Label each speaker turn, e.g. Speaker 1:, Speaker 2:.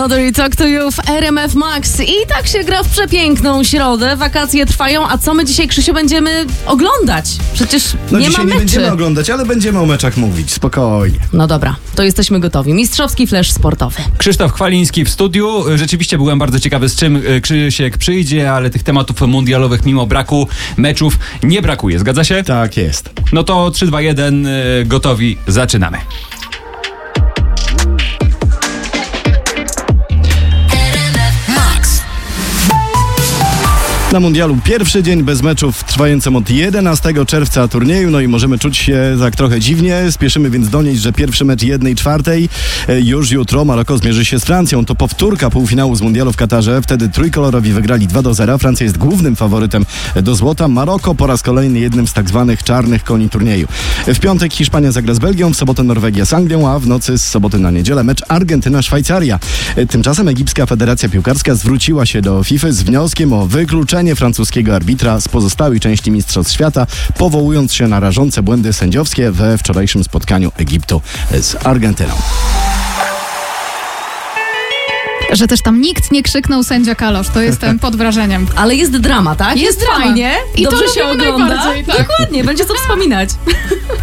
Speaker 1: Talk to You w RMF Max. I tak się gra w przepiękną środę. Wakacje trwają, a co my dzisiaj, Krzysiu, będziemy oglądać? Przecież nie ma
Speaker 2: dzisiaj
Speaker 1: meczy.
Speaker 2: Nie będziemy oglądać, ale będziemy o meczach mówić. Spokojnie.
Speaker 1: No dobra, to jesteśmy gotowi. Mistrzowski flash sportowy.
Speaker 3: Krzysztof Chwaliński w studiu. Rzeczywiście byłem bardzo ciekawy, z czym Krzysiek przyjdzie, ale tych tematów mundialowych mimo braku meczów nie brakuje. Zgadza się?
Speaker 2: Tak jest.
Speaker 3: No to 3, 2, 1, gotowi, zaczynamy.
Speaker 2: Na mundialu pierwszy dzień bez meczów, trwającym od 11 czerwca turnieju, no i możemy czuć się tak trochę dziwnie. Spieszymy więc donieść, że pierwszy mecz 1/4 już jutro. Maroko zmierzy się z Francją. To powtórka półfinału z mundialu w Katarze. Wtedy trójkolorowi wygrali 2-0. Francja jest głównym faworytem do złota. Maroko po raz kolejny jednym z tak zwanych czarnych koni turnieju. W piątek Hiszpania zagra z Belgią, w sobotę Norwegia z Anglią, a w nocy z soboty na niedzielę mecz Argentyna-Szwajcaria. Tymczasem Egipska Federacja Piłkarska zwróciła się do FIFA z wnioskiem o wykluczenie francuskiego arbitra z pozostałej części Mistrzostw Świata, powołując się na rażące błędy sędziowskie we wczorajszym spotkaniu Egiptu z Argentyną.
Speaker 4: Że też tam nikt nie krzyknął sędzia Kalosz, to jestem pod wrażeniem.
Speaker 1: Ale jest drama, tak?
Speaker 4: Jest drama.
Speaker 1: fajnie.
Speaker 4: I to
Speaker 1: Dobrze się
Speaker 4: lubimy
Speaker 1: ogląda.
Speaker 4: najbardziej, tak.
Speaker 1: Dokładnie, będzie co wspominać.